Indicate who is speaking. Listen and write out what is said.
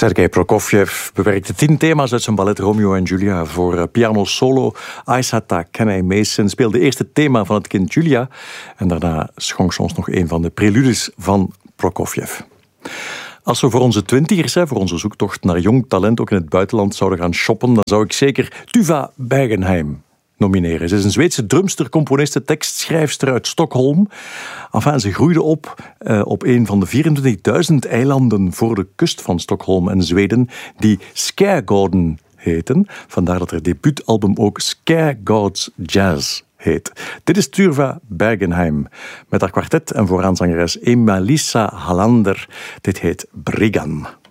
Speaker 1: Sergei Prokofjev bewerkte 10 thema's uit zijn ballet Romeo en Julia voor piano solo. Aisata Kenai Mason speelde eerst het thema van het kind Julia en daarna schonk ze ons nog een van de preludes van Prokofjev. Als we voor onze twintigers, voor onze zoektocht naar jong talent ook in het buitenland zouden gaan shoppen, dan zou ik zeker Tuva Bergenheim nomineren. Ze is een Zweedse drumster, componiste, tekstschrijfster uit Stockholm. Enfin, ze groeide op een van de 24.000 eilanden voor de kust van Stockholm en Zweden, die Skärgården heten. Vandaar dat haar debuutalbum ook Skärgårds Jazz heet. Dit is Tuva Bergenheim met haar kwartet en vooraanzangeres Emalisa Hallander. Dit heet Briggan.